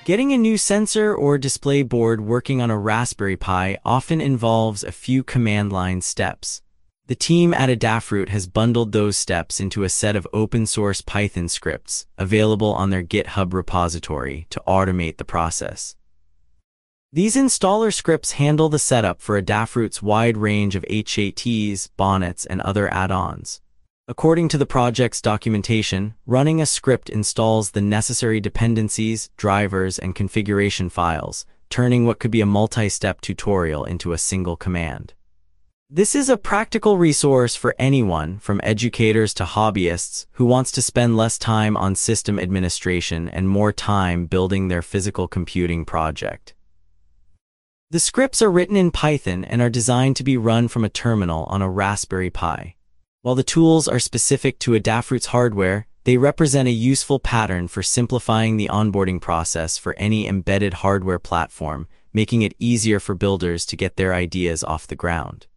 Getting a new sensor or display board working on a Raspberry Pi often involves a few command line steps. The team at Adafruit has bundled those steps into a set of open-source Python scripts available on their GitHub repository to automate the process. These installer scripts handle the setup for Adafruit's wide range of HATs, bonnets, and other add-ons. According to the project's documentation, running a script installs the necessary dependencies, drivers, and configuration files, turning what could be a multi-step tutorial into a single command. This is a practical resource for anyone, from educators to hobbyists, who wants to spend less time on system administration and more time building their physical computing project. The scripts are written in Python and are designed to be run from a terminal on a Raspberry Pi. While the tools are specific to Adafruit's hardware, they represent a useful pattern for simplifying the onboarding process for any embedded hardware platform, making it easier for builders to get their ideas off the ground.